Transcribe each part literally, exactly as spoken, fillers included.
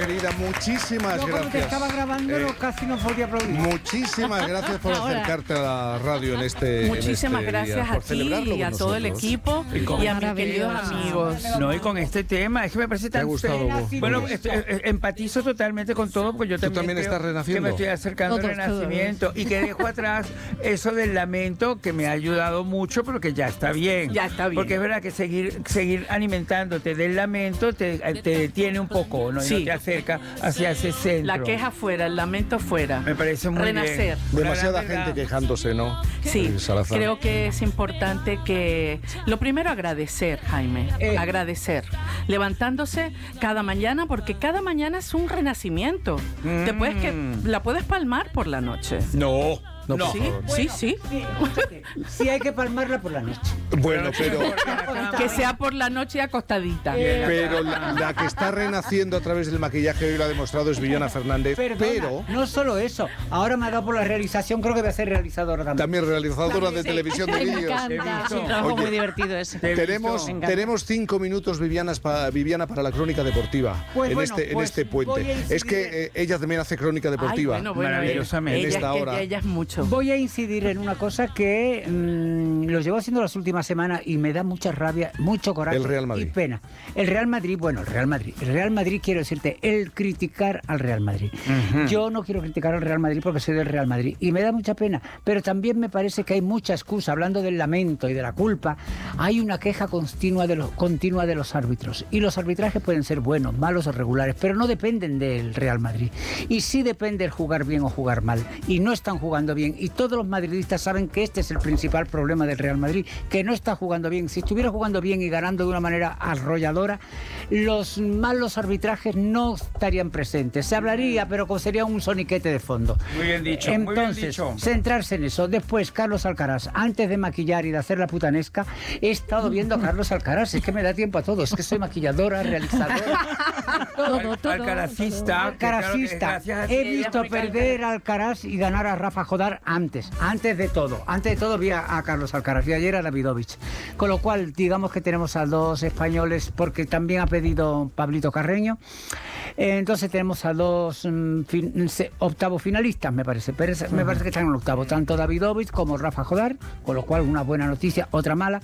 querida, muchísimas Yo, gracias. como te estaba grabando, Eh, no, casi no podía aplaudir. Muchísimas gracias por Ahora. acercarte a la radio en este Muchísimas en este gracias día, a por ti celebrarlo y a con todo el nosotros. equipo Y con- y a mis queridos amigos. No, y con este tema, es que me parece ¿Te ha tan gustado, feo. Hugo? Bueno, este, eh, empatizo totalmente con todo, porque yo ¿Tú también, también creo estás renaciendo? que me estoy acercando al Todos, renacimiento y que dejo atrás eso del lamento que me ha ayudado mucho, pero que ya está bien. Ya está bien. Porque es verdad que seguir, seguir alimentándote del lamento te, te detiene un poco, ¿no? Y Sí. no te acerca hacia ese centro. La queja fuera, el lamento fuera. Me parece muy Renacer. bien. Demasiada Una gran gente verdad. quejándose, ¿no? Sí, Eh, Salazar. creo que es importante que... Lo primero, agradecer, Jaime. Eh. Agradecer. Levantándose cada mañana, porque cada mañana es un renacimiento. Te puedes que, la puedes palmar por la noche. No, No, no. por Sí, favor. sí, sí. Sí, escúchate, sí hay que palmarla por la noche. Bueno, pero, Que sea por la noche acostadita. pero la, la que está renaciendo a través del maquillaje hoy lo ha demostrado es Villana Fernández, Perdona, pero no solo eso. Ahora me ha dado por la realización, creo que voy a ser realizadora también. también realizadora de televisión de Me vídeos. encanta. Es un visto. trabajo Oye, muy divertido ese. Te he Tenemos, visto. Venga. tenemos cinco minutos, Vivianas, pa- Viviana, para la crónica deportiva Pues en, bueno, este, en pues este voy puente. a incidir Es que eh, ella también hace crónica deportiva. Ay, bueno, bueno, Maravillosamente. ella, En es esta que hora. ella es mucho. Voy a incidir en una cosa que mmm, lo llevo haciendo las últimas semanas y me da mucha rabia, mucho coraje El Real Madrid. y pena. El Real Madrid, bueno, el Real Madrid. El Real Madrid, quiero decirte, el criticar al Real Madrid. Yo no quiero criticar al Real Madrid porque soy del Real Madrid y me da mucha pena, pero también me parece que hay mucha excusa. Hablando del lamento y de la culpa, hay una queja continua de los, continua de los árbitros. Y los arbitrajes pueden ser buenos, malos o regulares, pero no dependen del Real Madrid. Y sí depende el jugar bien o jugar mal. Y no están jugando bien. Y todos los madridistas saben que este es el principal problema del Real Madrid, que no está jugando bien. Si estuviera jugando bien y ganando de una manera arrolladora, los malos arbitrajes no estarían presentes. Se hablaría, pero sería un soniquete de fondo. Muy bien dicho, muy bien Entonces, dicho. centrarse en eso. Después, Carlos Alcaraz, antes de maquillar y de hacer la putanesca, he estado viendo a Carlos Alcaraz. Es que me da tiempo a todo. Es que soy maquilladora, realizadora. Al- Alcaracista. Alcaracista. He visto perder a Alcaraz y ganar a Rafa Jodar antes, antes de todo. Antes de todo vi a, a Carlos Alcaraz y ayer a Davidovich. Con lo cual, digamos que tenemos a dos españoles, porque también ha pedido Pablito Carreño. Eh, entonces tenemos a dos mm, fin, se, octavos finalistas, me parece. Pero es- me parece que están en el octavo, tanto Davidovich como Rafa Jodar, con lo cual una buena noticia, otra mala.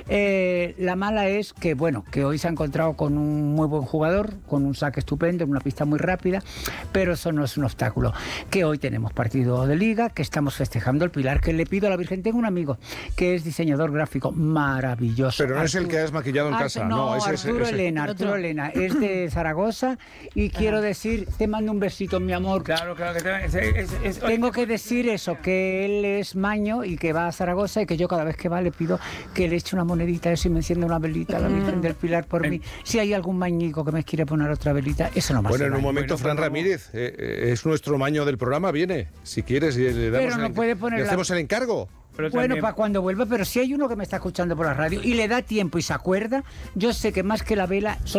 Eh, la mala es que, bueno, que hoy se ha encontrado con un muy buen jugador, con un saque estupendo, en una pista muy rápida, pero eso no es un obstáculo. Que hoy tenemos partido de liga, que estamos festejando el Pilar, que le pido a la Virgen. Tengo un amigo que es diseñador gráfico maravilloso. Pero no es el que has maquillado en Artu- casa, no, no, ese es Arturo ese. Elena, Arturo Elena, es de Zaragoza y quiero decir, te mando un besito, mi amor. Claro, claro que te- es, es- es- Tengo que decir eso, que él es maño y que va a Zaragoza y que yo cada vez que va le pido que le eche una monedita, eso y me encienda una velita a la Virgen del Pilar por mí. Si hay algún mañico que me quiere poner otra velita, eso no me Bueno, hace en un daño. momento, Bueno, Fran pero- Ramírez, eh, eh, es nuestro maño del programa, viene. Si quieres, y le damos Pero no el, puede poner le la- hacemos el encargo. pero Bueno, también- para cuando vuelva, pero si hay uno que me está escuchando por la radio y le da tiempo y se acuerda, yo sé que más que la vela... son